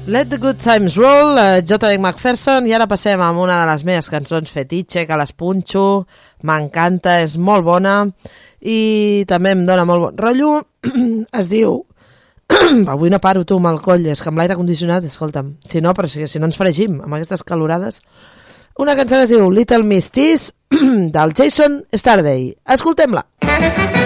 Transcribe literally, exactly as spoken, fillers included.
Let the Good Times Roll, uh, J D McPherson, i ara passem a una de les meves cançons fetitxe, que les punxo, m'encanta, és molt bona i també em dona molt bon rotllo. Es diu... Avui no paro, tu, amb el coll, és que amb l'aire condicionat, escolta'm, si no, però si, si no ens fregim amb aquestes calorades. Una cançó que es diu Little Miss Tease, del Jason Starday. Escoltem-la.